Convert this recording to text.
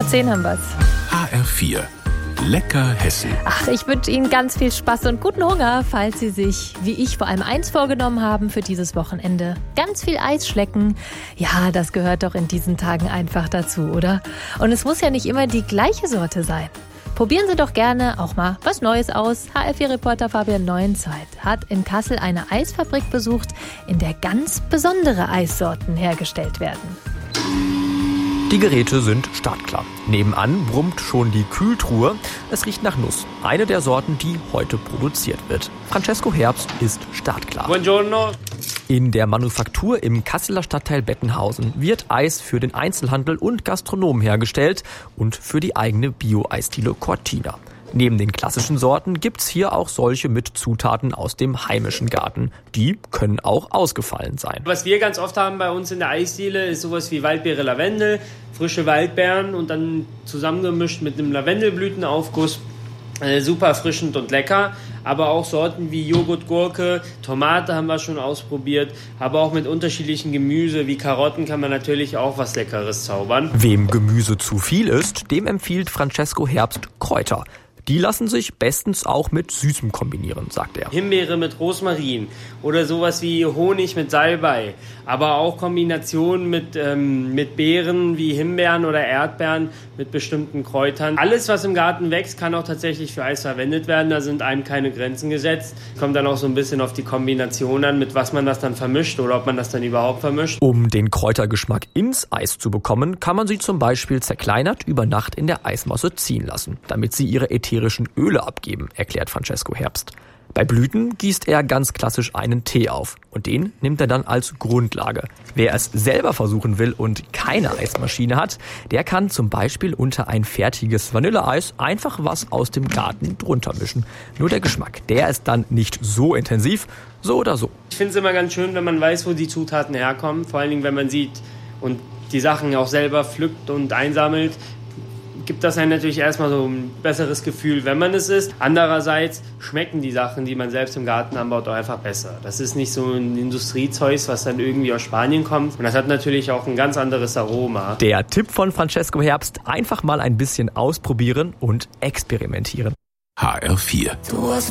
10 haben wir's. HR4. Lecker Hessen. Ach, ich wünsche Ihnen ganz viel Spaß und guten Hunger, falls Sie sich, wie ich, vor allem eins vorgenommen haben für dieses Wochenende. Ganz viel Eis schlecken. Ja, das gehört doch in diesen Tagen einfach dazu, oder? Und es muss ja nicht immer die gleiche Sorte sein. Probieren Sie doch gerne auch mal was Neues aus. HR4-Reporter Fabian Neuenzeit hat in Kassel eine Eisfabrik besucht, in der ganz besondere Eissorten hergestellt werden. Die Geräte sind startklar. Nebenan brummt schon die Kühltruhe. Es riecht nach Nuss. Eine der Sorten, die heute produziert wird. Francesco Herbst ist startklar. Buongiorno. In der Manufaktur im Kasseler Stadtteil Bettenhausen wird Eis für den Einzelhandel und Gastronomen hergestellt und für die eigene Bio-Eisdiele Cortina. Neben den klassischen Sorten gibt's hier auch solche mit Zutaten aus dem heimischen Garten. Die können auch ausgefallen sein. Was wir ganz oft haben bei uns in der Eisdiele ist sowas wie Waldbeere, Lavendel, frische Waldbeeren und dann zusammengemischt mit einem Lavendelblütenaufguss. Super erfrischend und lecker, aber auch Sorten wie Joghurt, Gurke, Tomate haben wir schon ausprobiert, aber auch mit unterschiedlichen Gemüse wie Karotten kann man natürlich auch was Leckeres zaubern. Wem Gemüse zu viel ist, dem empfiehlt Francesco Herbst Kräuter. Die lassen sich bestens auch mit Süßem kombinieren, sagt er. Himbeere mit Rosmarin oder sowas wie Honig mit Salbei, aber auch Kombinationen mit Beeren wie Himbeeren oder Erdbeeren mit bestimmten Kräutern. Alles, was im Garten wächst, kann auch tatsächlich für Eis verwendet werden. Da sind einem keine Grenzen gesetzt. Kommt dann auch so ein bisschen auf die Kombination an, mit was man das dann vermischt oder ob man das dann überhaupt vermischt. Um den Kräutergeschmack ins Eis zu bekommen, kann man sie zum Beispiel zerkleinert über Nacht in der Eismasse ziehen lassen, damit sie ihre ätherischen Öle abgeben, erklärt Francesco Herbst. Bei Blüten gießt er ganz klassisch einen Tee auf und den nimmt er dann als Grundlage. Wer es selber versuchen will und keine Eismaschine hat, der kann zum Beispiel unter ein fertiges Vanilleeis einfach was aus dem Garten drunter mischen. Nur der Geschmack, der ist dann nicht so intensiv, so oder so. Ich finde es immer ganz schön, wenn man weiß, wo die Zutaten herkommen, vor allen Dingen, wenn man sieht und die Sachen auch selber pflückt und einsammelt, gibt das einem natürlich erstmal so ein besseres Gefühl, wenn man es isst. Andererseits schmecken die Sachen, die man selbst im Garten anbaut, auch einfach besser. Das ist nicht so ein Industriezeug, was dann irgendwie aus Spanien kommt. Und das hat natürlich auch ein ganz anderes Aroma. Der Tipp von Francesco Herbst, einfach mal ein bisschen ausprobieren und experimentieren. HR4.